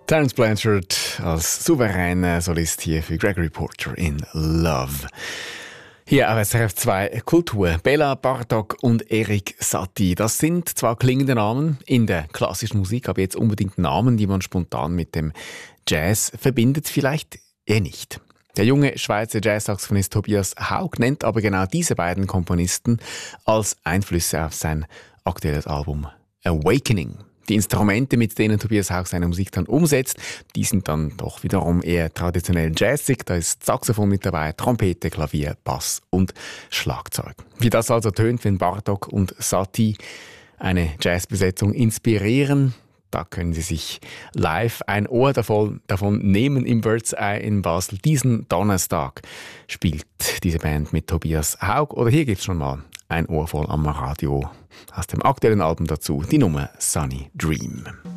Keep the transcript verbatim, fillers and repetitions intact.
Terence Blanchard als souveräner Solist hier für Gregory Porter in Love. Hier auf S R F zwei Kultur. Bela Bartok und Erik Satie. Das sind zwar klingende Namen in der klassischen Musik, aber jetzt unbedingt Namen, die man spontan mit dem Jazz verbindet, vielleicht eher nicht. Der junge Schweizer Jazz-Saxophonist Tobias Haug nennt aber genau diese beiden Komponisten als Einflüsse auf sein aktuelles Album Awakening. Die Instrumente, mit denen Tobias Haug seine Musik dann umsetzt, die sind dann doch wiederum eher traditionell jazzig. Da ist Saxophon mit dabei, Trompete, Klavier, Bass und Schlagzeug. Wie das also tönt, wenn Bartok und Satie eine Jazzbesetzung inspirieren, da können Sie sich live ein Ohr davon, davon nehmen im Bird's Eye in Basel. Diesen Donnerstag spielt diese Band mit Tobias Haug. Oder hier gibt's schon mal ein Ohr voll am Radio aus dem aktuellen Album dazu, die Nummer Sunny Dream.